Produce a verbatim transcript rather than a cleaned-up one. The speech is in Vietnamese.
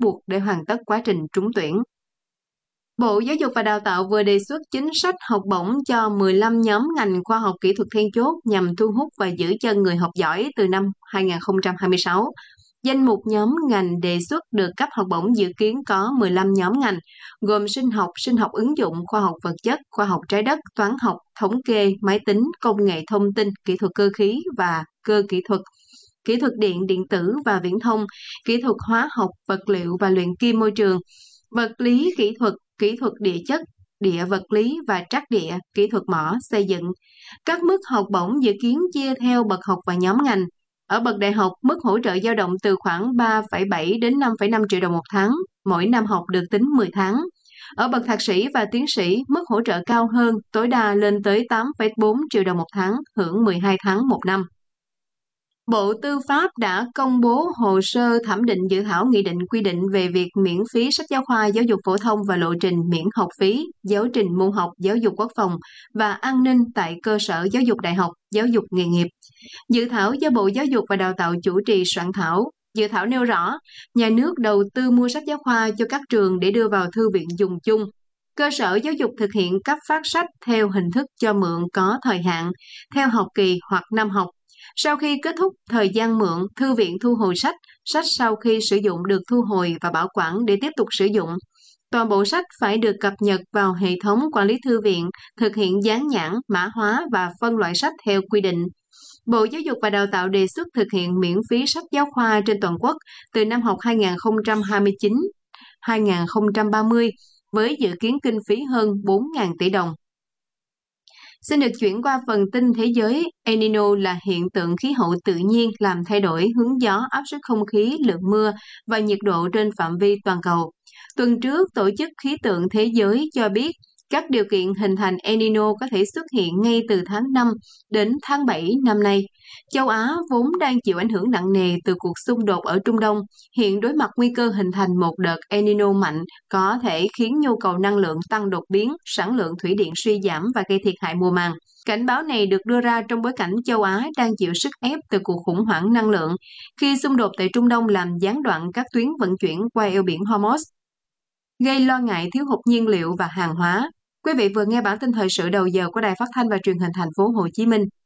buộc để hoàn tất quá trình trúng tuyển. Bộ Giáo dục và Đào tạo vừa đề xuất chính sách học bổng cho mười lăm nhóm ngành khoa học kỹ thuật then chốt nhằm thu hút và giữ chân người học giỏi từ năm hai nghìn không trăm hai mươi sáu. Danh mục nhóm ngành đề xuất được cấp học bổng dự kiến có mười lăm nhóm ngành, gồm sinh học, sinh học ứng dụng, khoa học vật chất, khoa học trái đất, toán học, thống kê, máy tính, công nghệ thông tin, kỹ thuật cơ khí và cơ kỹ thuật, kỹ thuật điện, điện tử và viễn thông, kỹ thuật hóa học, vật liệu và luyện kim môi trường, vật lý kỹ thuật, kỹ thuật địa chất, địa vật lý và trắc địa, kỹ thuật mỏ, xây dựng. Các mức học bổng dự kiến chia theo bậc học và nhóm ngành. Ở bậc đại học, mức hỗ trợ dao động từ khoảng ba phẩy bảy đến năm phẩy năm triệu đồng một tháng, mỗi năm học được tính mười tháng. Ở bậc thạc sĩ và tiến sĩ, mức hỗ trợ cao hơn, tối đa lên tới tám phẩy bốn triệu đồng một tháng, hưởng mười hai tháng một năm. Bộ Tư pháp đã công bố hồ sơ thẩm định dự thảo nghị định quy định về việc miễn phí sách giáo khoa giáo dục phổ thông và lộ trình miễn học phí, giáo trình môn học giáo dục quốc phòng và an ninh tại cơ sở giáo dục đại học, giáo dục nghề nghiệp. Dự thảo do Bộ Giáo dục và Đào tạo chủ trì soạn thảo. Dự thảo nêu rõ, nhà nước đầu tư mua sách giáo khoa cho các trường để đưa vào thư viện dùng chung. Cơ sở giáo dục thực hiện cấp phát sách theo hình thức cho mượn có thời hạn, theo học kỳ hoặc năm học. Sau khi kết thúc thời gian mượn, thư viện thu hồi sách, sách sau khi sử dụng được thu hồi và bảo quản để tiếp tục sử dụng. Toàn bộ sách phải được cập nhật vào hệ thống quản lý thư viện, thực hiện dán nhãn, mã hóa và phân loại sách theo quy định. Bộ Giáo dục và Đào tạo đề xuất thực hiện miễn phí sách giáo khoa trên toàn quốc từ năm học hai nghìn không trăm hai mươi chín đến hai nghìn không trăm ba mươi với dự kiến kinh phí hơn bốn nghìn tỷ đồng. Xin được chuyển qua phần tin thế giới. El Nino là hiện tượng khí hậu tự nhiên làm thay đổi hướng gió, áp suất không khí, lượng mưa và nhiệt độ trên phạm vi toàn cầu. Tuần trước, Tổ chức Khí tượng Thế giới cho biết các điều kiện hình thành El Nino có thể xuất hiện ngay từ tháng năm đến tháng bảy năm nay. Châu Á vốn đang chịu ảnh hưởng nặng nề từ cuộc xung đột ở Trung Đông, hiện đối mặt nguy cơ hình thành một đợt El Nino mạnh có thể khiến nhu cầu năng lượng tăng đột biến, sản lượng thủy điện suy giảm và gây thiệt hại mùa màng. Cảnh báo này được đưa ra trong bối cảnh châu Á đang chịu sức ép từ cuộc khủng hoảng năng lượng, khi xung đột tại Trung Đông làm gián đoạn các tuyến vận chuyển qua eo biển Hormuz, gây lo ngại thiếu hụt nhiên liệu và hàng hóa. Quý vị vừa nghe bản tin thời sự đầu giờ của Đài Phát thanh và Truyền hình Thành phố Hồ Chí Minh.